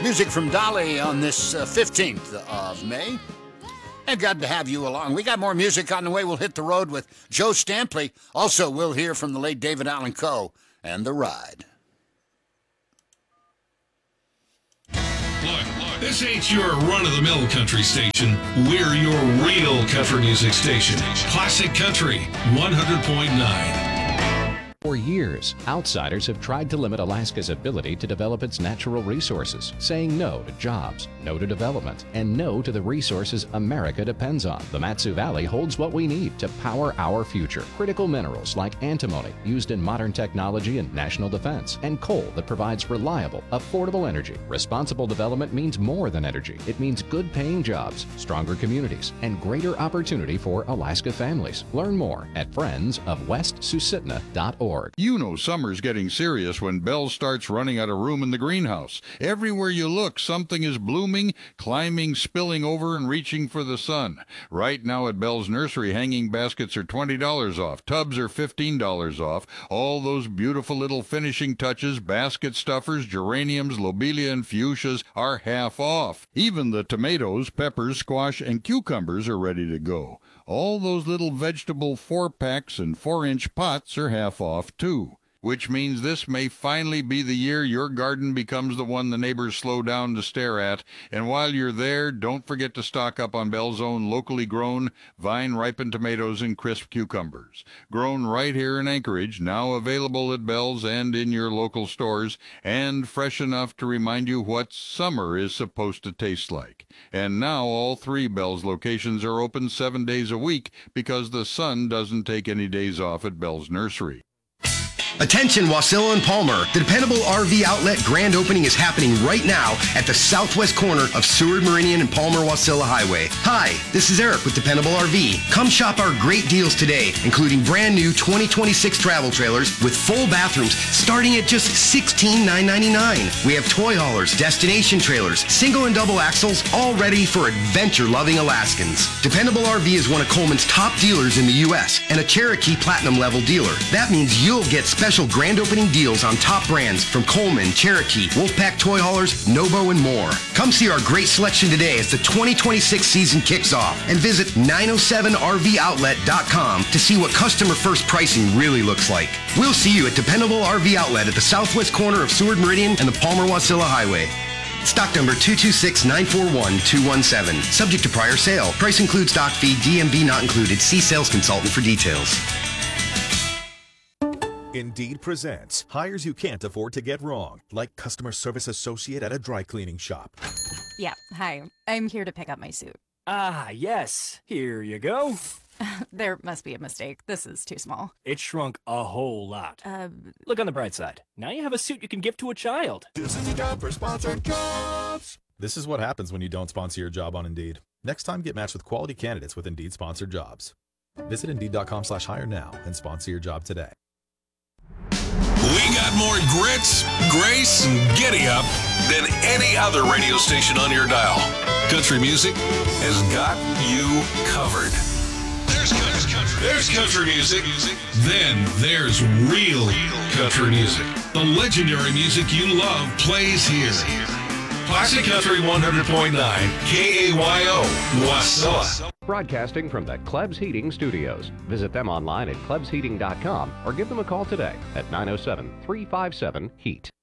Music from Dolly on this 15th of May. And glad to have you along. We got more music on the way. We'll hit the road with Joe Stampley. Also, we'll hear from the late David Allan Coe and The Ride. Look, this ain't your run-of-the-mill country station. We're your real country music station. Classic Country 100.9. For years, outsiders have tried to limit Alaska's ability to develop its natural resources, saying no to jobs, no to development, and no to the resources America depends on. The Mat-Su Valley holds what we need to power our future. Critical minerals like antimony, used in modern technology and national defense, and coal that provides reliable, affordable energy. Responsible development means more than energy. It means good-paying jobs, stronger communities, and greater opportunity for Alaska families. Learn more at friendsofwestsusitna.org. You know summer's getting serious when Bell's starts running out of room in the greenhouse. Everywhere you look, something is blooming, climbing, spilling over, and reaching for the sun. Right now at Bell's Nursery, hanging baskets are $20 off. Tubs are $15 off. All those beautiful little finishing touches, basket stuffers, geraniums, lobelia, and fuchsias are half off. Even the tomatoes, peppers, squash, and cucumbers are ready to go. All those little vegetable 4-packs and 4-inch pots are half off, too. Which means this may finally be the year your garden becomes the one the neighbors slow down to stare at. And while you're there, don't forget to stock up on Bell's own locally grown, vine-ripened tomatoes and crisp cucumbers. Grown right here in Anchorage, now available at Bell's and in your local stores, and fresh enough to remind you what summer is supposed to taste like. And now all 3 Bell's locations are open 7 days a week because the sun doesn't take any days off at Bell's Nursery. Attention Wasilla and Palmer, the Dependable RV Outlet grand opening is happening right now at the southwest corner of Seward Meridian and Palmer-Wasilla Highway. Hi, this is Eric with Dependable RV. Come shop our great deals today, including brand new 2026 travel trailers with full bathrooms starting at just $16,999. We have toy haulers, destination trailers, single and double axles, all ready for adventure-loving Alaskans. Dependable RV is one of Coleman's top dealers in the U.S. and a Cherokee Platinum level dealer. That means you'll get special grand opening deals on top brands from Coleman, Cherokee, Wolfpack Toy Haulers, Nobo, and more. Come see our great selection today as the 2026 season kicks off and visit 907rvoutlet.com to see what customer first pricing really looks like. We'll see you at Dependable RV Outlet at the southwest corner of Seward Meridian and the Palmer-Wasilla Highway. Stock number 226-941-217. Subject to prior sale. Price includes dock fee, DMV not included. See sales consultant for details. Indeed presents hires you can't afford to get wrong, like customer service associate at a dry cleaning shop. Yeah, hi. I'm here to pick up my suit. Ah, yes. Here you go. There must be a mistake. This is too small. It shrunk a whole lot. Look on the bright side. Now you have a suit you can give to a child. This is a job for sponsored jobs. This is what happens when you don't sponsor your job on Indeed. Next time, get matched with quality candidates with Indeed sponsored jobs. Visit Indeed.com/hire now and sponsor your job today. We got more grits, grace, and giddy up than any other radio station on your dial. Country music has got you covered. There's country music. Then there's real country music. The legendary music you love plays here. Classic Country 100.9 KAYO, Wasilla. Broadcasting from the Klebs Heating Studios. Visit them online at klebsheating.com or give them a call today at 907-357-HEAT.